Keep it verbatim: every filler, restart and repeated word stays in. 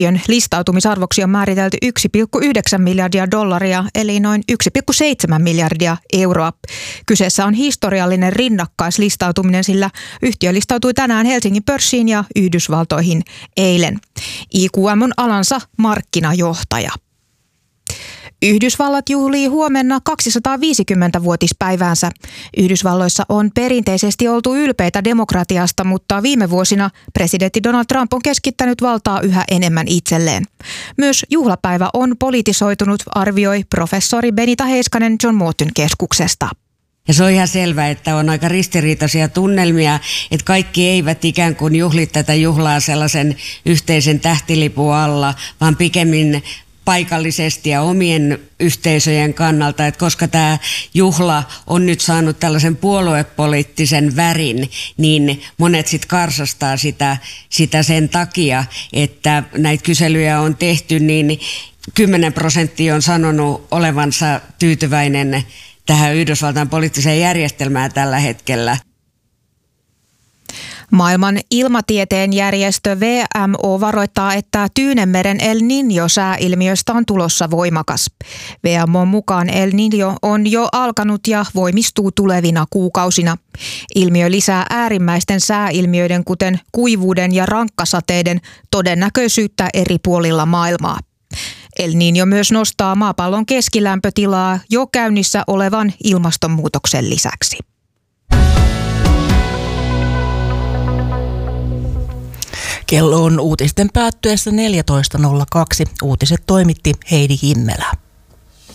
Listautumisarvoksi on määritelty yksi pilkku yhdeksän miljardia dollaria, eli noin yksi pilkku seitsemän miljardia euroa. Kyseessä on historiallinen rinnakkaislistautuminen, sillä yhtiö listautui tänään Helsingin pörssiin ja Yhdysvaltoihin eilen. I Q M on alansa markkinajohtaja. Yhdysvallat juhlii huomenna kaksisataaviisikymmentävuotispäiväänsä. Yhdysvalloissa on perinteisesti oltu ylpeitä demokratiasta, mutta viime vuosina presidentti Donald Trump on keskittänyt valtaa yhä enemmän itselleen. Myös juhlapäivä on politisoitunut, arvioi professori Benita Heiskanen John Morton keskuksesta. Ja se on ihan selvää, että on aika ristiriitaisia tunnelmia, että kaikki eivät ikään kuin juhli tätä juhlaa sellaisen yhteisen tähtilipun alla, vaan pikemmin paikallisesti ja omien yhteisöjen kannalta, että koska tämä juhla on nyt saanut tällaisen puoluepoliittisen värin, niin monet sitten karsastaa sitä, sitä sen takia, että näitä kyselyjä on tehty, niin kymmenen prosenttia on sanonut olevansa tyytyväinen tähän Yhdysvaltain poliittiseen järjestelmään tällä hetkellä. Maailman ilmatieteen järjestö W M O varoittaa, että Tyynenmeren El Niño-sääilmiöstä on tulossa voimakas. W M O:n mukaan El Niño on jo alkanut ja voimistuu tulevina kuukausina. Ilmiö lisää äärimmäisten sääilmiöiden, kuten kuivuuden ja rankkasateiden, todennäköisyyttä eri puolilla maailmaa. El Niño myös nostaa maapallon keskilämpötilaa jo käynnissä olevan ilmastonmuutoksen lisäksi. Kello on uutisten päättyessä neljätoista nolla kaksi. Uutiset toimitti Heidi Himmelä.